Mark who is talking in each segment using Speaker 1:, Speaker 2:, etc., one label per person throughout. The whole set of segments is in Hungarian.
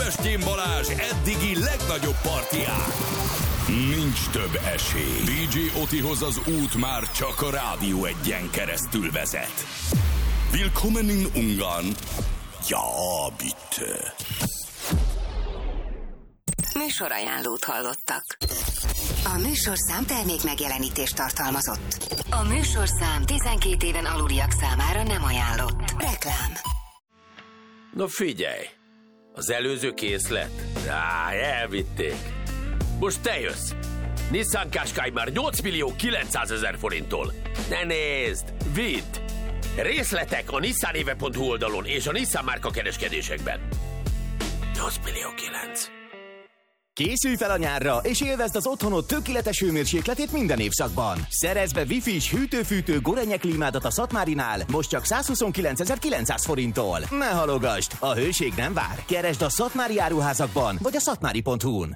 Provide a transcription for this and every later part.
Speaker 1: Sepestyen Balázs eddigi legnagyobb partián. Nincs több esély. DJ Otihoz az út már csak a Rádió Egyen keresztül vezet. Willkommen in Ungarn. Ja, bitte.
Speaker 2: Műsorajánlót hallottak. A műsorszám termék megjelenítést tartalmazott. A műsorszám 12 éven aluliak számára nem ajánlott. Reklám.
Speaker 3: Na figyelj, az előző készlet? Elvitték. Most te jössz. Nissan Qashqai már 8.900.000 forinttól. Ne nézd, vidd! Részletek a nissanéve.hu oldalon és a Nissan márka kereskedésekben. 8.900.000.
Speaker 4: Készülj fel a nyárra, és élvezd az otthonod tökéletes hőmérsékletét minden évszakban. Szerezd be Wi-Fi-s hűtő-fűtő Gorenje klímádat a Szatmárinál, most csak 129.900 forinttól. Ne halogasd, a hőség nem vár. Keresd a szatmári áruházakban, vagy a szatmári.hu-n.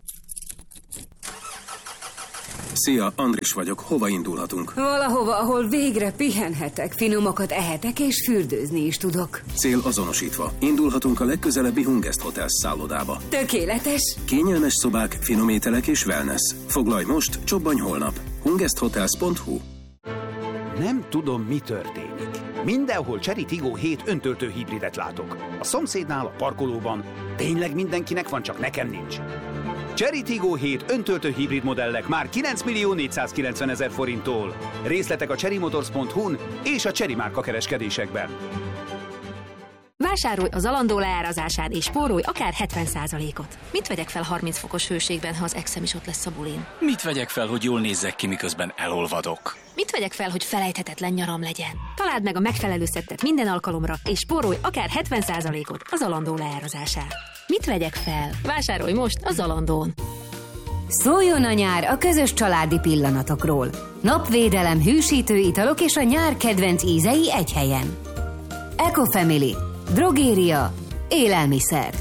Speaker 5: Szia, Andris vagyok. Hova indulhatunk?
Speaker 6: Valahova, ahol végre pihenhetek, finomakat ehetek és fürdőzni is tudok.
Speaker 5: Cél azonosítva. Indulhatunk a legközelebbi Hungest Hotels szállodába.
Speaker 6: Tökéletes!
Speaker 5: Kényelmes szobák, finom ételek és wellness. Foglalj most, csobbanj holnap. hungesthotels.hu.
Speaker 7: Nem tudom, mi történik. Mindenhol Chery Tiggo 7 öntöltő hibridet látok. A szomszédnál, a parkolóban. Tényleg mindenkinek van, csak nekem nincs. Chery Tiggo 7 öntöltő hibrid modellek már 9.490.000 forinttól. Részletek a cherrymotors.hu-n és a Chery márka kereskedésekben.
Speaker 8: Vásárolj az Zalando leárazásán és spórolj akár 70%-ot. Mit vegyek fel 30 fokos hőségben, ha az exem is ott lesz a bulin?
Speaker 9: Mit vegyek fel, hogy jól nézzek ki, miközben elolvadok?
Speaker 8: Mit vegyek fel, hogy felejthetetlen nyaram legyen? Találd meg a megfelelő szettet minden alkalomra, és spórolj akár 70%-ot a Zalando leárazásán. Mit vegyek fel? Vásárolj most a Zalandón.
Speaker 2: Szóljon a nyár a közös családi pillanatokról. Napvédelem, hűsítő italok és a nyár kedvenc ízei egy helyen. Ecofamily. Drogéria. Élelmiszer.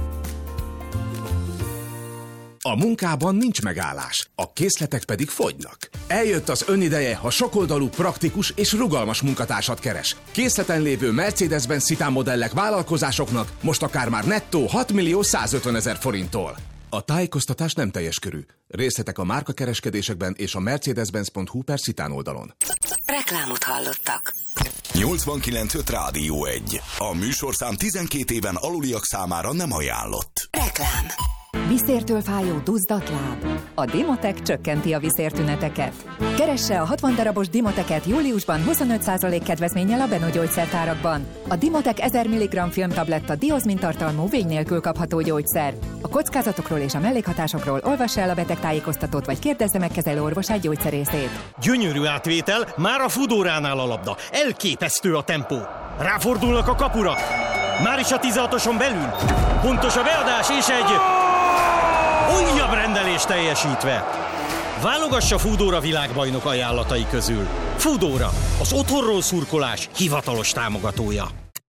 Speaker 10: A munkában nincs megállás, a készletek pedig fogynak. Eljött az önideje, ha sokoldalú, praktikus és rugalmas munkatársat keres. Készleten lévő Mercedes-Benz Citan modellek vállalkozásoknak most akár már nettó 6.150.000 forinttól. A tájékoztatás nem teljes körű. Részletek a márkakereskedésekben és a mercedes-benz.hu/Citan oldalon.
Speaker 2: Reklámot hallottak.
Speaker 1: 89.5 Rádió 1. A műsorszám 12 éven aluliak számára nem ajánlott.
Speaker 2: Reklám.
Speaker 11: Viszértől fájó duzzadt láb. A Dimotec csökkenti a viszértüneteket. Keresse a 60 darabos Dimoteket júliusban 25% kedvezménnyel a Beno gyógyszertárakban. A Dimotec 1000 mg filmtabletta diozmin tartalmú vény nélkül kapható gyógyszer. A kockázatokról és a mellékhatásokról olvassa el a betegtájékoztatót, vagy kérdezze meg kezelőorvosát gyógyszerészét.
Speaker 12: Gyönyörű átvétel, már a Foodóránál a labda. Elképesztő a tempó. Ráfordulnak a kapura. Már is a 16-oson belül. Pontos a beadás és egy újabb rendelés teljesítve. Válogassa Foodóra világbajnok ajánlatai közül. Foodóra, az otthonról szurkolás hivatalos támogatója.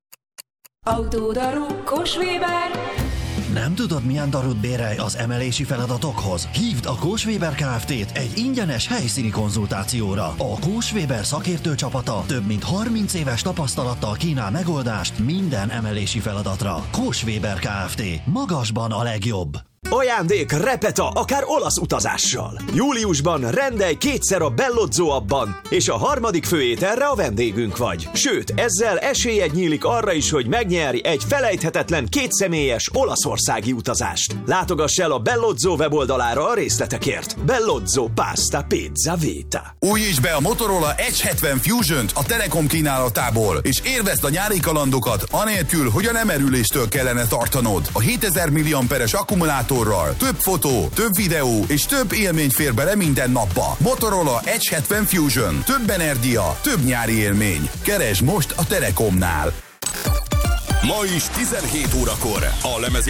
Speaker 13: Autódaru Kós-Weber.
Speaker 14: Nem tudod, milyen darut bérelj az emelési feladatokhoz? Hívd a Kós-Weber Kft-t egy ingyenes helyszíni konzultációra. A Kós-Weber szakértő csapata több mint 30 éves tapasztalattal kínál megoldást minden emelési feladatra. Kós-Weber Kft. Magasban a legjobb.
Speaker 15: Ajándék Repeta, akár olasz utazással. Júliusban rendelj kétszer a Bellozzo appban, és a harmadik főételre a vendégünk vagy. Sőt, ezzel esélyed nyílik arra is, hogy megnyerj egy felejthetetlen kétszemélyes olaszországi utazást. Látogass el a Bellozzo weboldalára a részletekért. Bellozzo Pasta Pizza Vita.
Speaker 16: Újítsd be a Motorola Edge 70 Fusion-t a Telekom kínálatából, és élvezd a nyári kalandokat, anélkül, hogy a lemerüléstől kellene tartanod. A 7000 mAh-es akkumulátor több fotó, több videó és több élmény fér bele minden napba. Motorola Edge 70 Fusion. Több energia, több nyári élmény. Keresd most a Telekomnál.
Speaker 1: Ma is 17 órakor a lemez